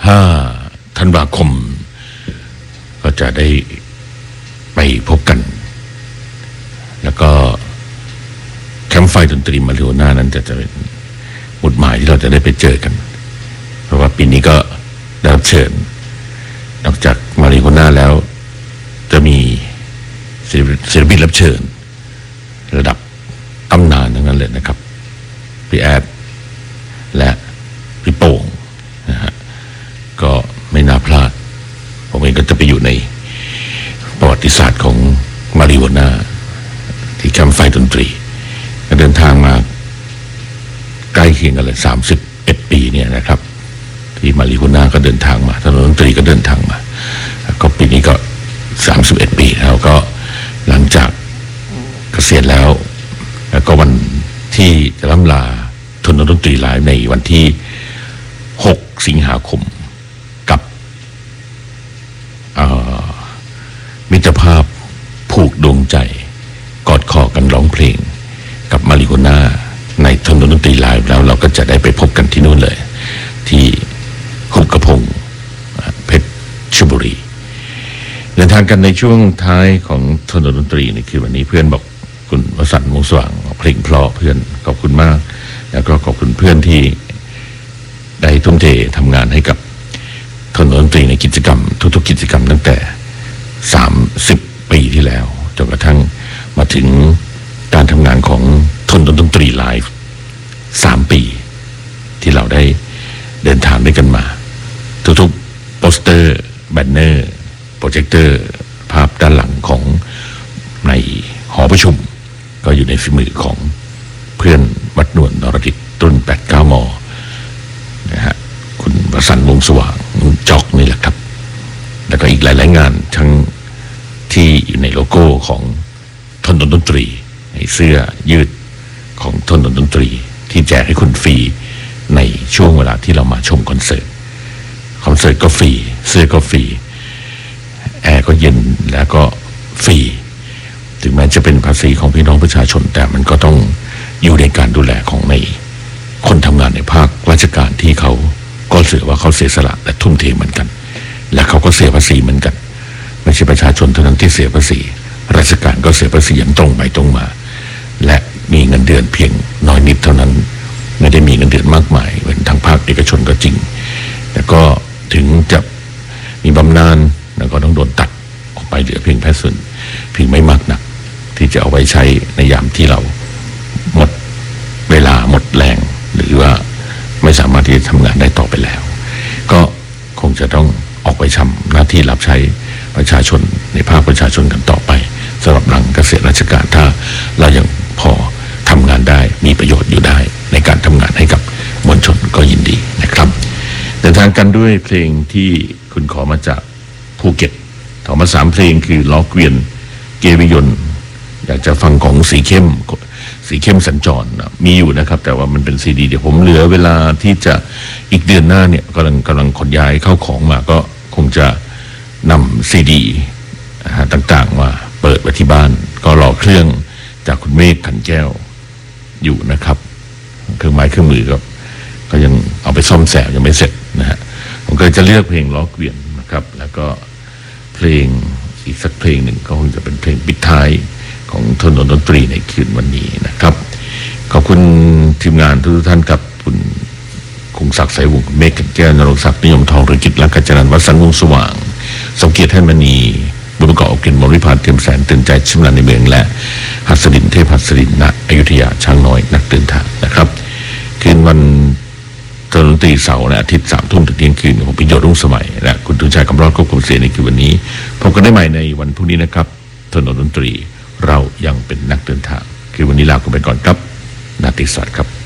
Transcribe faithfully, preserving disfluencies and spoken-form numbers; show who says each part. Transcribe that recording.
Speaker 1: ห้าธันวาคมก็จะได้ไปพบกันแล้วก็แคมป์ไฟดนตรีมาริโอน่านั้นจะจะเป็นหมุดหมายที่เราจะได้ไปเจอกันเพราะว่าปีนี้ก็ได้รับเชิญนอกจากมาริโอน่าแล้วจะมีศิลปินรับเชิญระดับตำนานทั้งนั้นเลยนะครับพี่แอดและพี่โป่งนะฮะก็ไม่น่าพลาดผมเองก็จะไปอยู่ในประวัติศาสตร์ของมาริโอน่าที่แคมป์ไฟดนตรีก็เดินทางมาใกล้เคียงกันเลยสามสิบเอ็ดปีเนี่ยนะครับที่มาริโอน่าก็เดินทางมาถนนดนตรีก็เดินทางมาก็ปีนี้ก็สามสิบเอ็ดปีแล้วก็หลังจากเกษียณแล้วแล้วก็วันที่จะล่ำลาถนนดนตรีไลฟ์ในวันที่หกสิงหาคมกับมิตรภาพผูกดวงใจกอดคอกันร้องเพลงกับมาริโอน่าในถนนดนตรีไลฟ์แล้วเราก็จะได้ไปพบกันที่นู่นเลยที่หุบกระพงเพชรบุรีเดินทางกันในช่วงท้ายของถนนดนตรีในคืนวันนี้เพื่อนบอกคุณวสันต์วงสว่างเพลงเพลาะเพื่อนขอบคุณมากแล้วก็ขอบคุณเพื่อนที่ได้ทุ่มเททำงานให้กับถนนดนตรีในกิจกรรมทุกๆกิจกรรมตั้งแต่สามสิบปีที่แล้วจนกระทั่งมาถึงการทำงานของถนนดนตรีไลฟ์สามปีที่เราได้เดินทางด้วยกันมาทุกๆโปสเตอร์แบนเนอร์โปรเจคเตอร์ภาพด้านหลังของในหอประชุมก็อยู่ในฝีมือของเพื่อนวัดนวลนรดิตรุ่นแปดเก้ามอนะฮะคุณประสันต์วงสว่างจอกนี่แหละครับแล้วก็อีกหลายๆงานทั้งที่อยู่ในโลโก้ของถนนดนตรีในเสื้อยืดของถนนดนตรีที่แจกให้คุณฟรีในช่วงเวลาที่เรามาชมคอนเสิร์ตคอนเสิร์ตก็ฟรีเสื้อก็ฟรีแอร์ก็เย็นแล้วก็ฟรีถึงแม้จะเป็นภาษีของพี่น้องประชาชนแต่มันก็ต้องอยู่ในการดูแลของในคนทำงานในภาคราชการที่เขาก็เสียว่าเขาเสียสละและทุ่มเทเหมือนกันและเขาก็เสียภาษีเหมือนกันไม่ใช่ประชาชนเท่านั้นที่เสียภาษีราชการก็เสียภาษีอย่างตรงไปตรงมาและมีเงินเดือนเพียงน้อยนิดเท่านั้นไม่ได้มีเงินเดือนมากมายเหมือนทางภาคเอกชนก็จริงแต่ก็ถึงจะมีบำนาญแล้วก็ต้องโดนตัดออกไปเหลือเพียงแค่ส่วนเพียงไม่มากนักที่จะเอาไว้ใช้ในยามที่เราหมดเวลาหมดแรงหรือว่าไม่สามารถที่จะทำงานได้ต่อไปแล้วก็คงจะต้องออกไปทำหน้าที่รับใช้ประชาชนในภาคประชาชนกันต่อไปสำหรับหลังเกษียณราชการถ้าเรายังพอทำงานได้มีประโยชน์อยู่ได้ในการทำงานให้กับมวลชนก็ยินดีนะครับเดินทางกันด้วยเพลงที่คุณขอมาจากภูเก็ตถอมาสามเพลงคือล้อเกวียนเกวิยนอยากจะฟังของสีเข้มสีเข้มสัญจรมีอยู่นะครับแต่ว่ามันเป็นซีดีเดี๋ยวผมเหลือเวลาที่จะอีกเดือนหน้าเนี่ยกำลังกำลังขนย้ายเข้าของมาก็คงจะนำซีดีต่างๆมาเปิดไว้ที่บ้านก็รอเครื่องจากคุณเมฆขันแก้วอยู่นะครับเครื่องไม้เครื่องมือก็ก็ยังเอาไปซ่อมแซมยังไม่เสร็จนะฮะผมก็จะเลือกเพลงล้อเกวียนนะครับแล้วก็เพลงอีกสักเพลงหนึ่งก็คงจะเป็นเพลงปิดท้ายของถนนดนตรีในคืนวันนี้นะครับขอบคุณทีมงานทุกท่านกับคุณคงศักดิ์สายวงศ์เมฆกันแก้วนรงศักดิ์นิยมทองหรือกิจลักษณ์กัจจนันท์วัฒน์วงสว่างสมเกียรติแท่นมณีบุญประกอบกินมริพานเทียมแสนตื่นใจชิมลานในเมืองและหัสดินเทพหัสดินณอยุธยาช้างน้อยนักเดินทางนะครับคืนวันถนนดนตรีเสาร์และอาทิตย์สามทุ่มถึงเที่ยงคืนผมพิโยชน์รุ่งสมัยและคุณตุนชัยกำรอดควบคุมเสียงในคืนวันนี้พบกันได้ใหม่ในวันพรุ่งนี้นะครับถนนดนตรีเรายังเป็นนักเดินทางคือวันนี้ลาคุณไปก่อนครับนาติสวัสดิ์ครับ